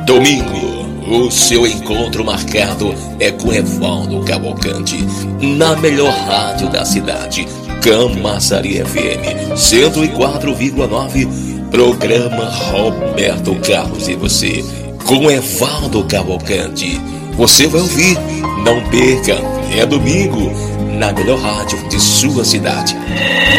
Domingo, o seu encontro marcado é com Evaldo Cavalcante, na melhor rádio da cidade, Camaçari FM 104,9, programa Roberto Carlos e você, com Evaldo Cavalcante. Você vai ouvir, não perca, é domingo, na melhor rádio de sua cidade.